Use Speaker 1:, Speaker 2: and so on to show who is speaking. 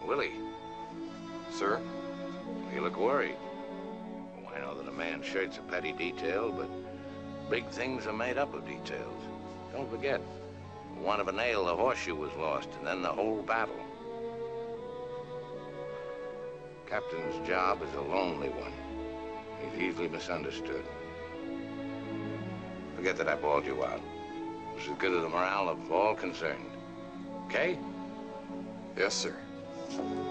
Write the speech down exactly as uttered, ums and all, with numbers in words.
Speaker 1: Willie.
Speaker 2: Sir?
Speaker 1: You look worried. Oh, I know that a man's shirt's a petty detail, but big things are made up of details. Don't forget, for want of a nail, the horseshoe was lost, and then the whole battle. Captain's job is a lonely one. He's easily misunderstood. Forget that I bawled you out. It was as good as the morale of all concerned. Okay?
Speaker 2: Yes, sir.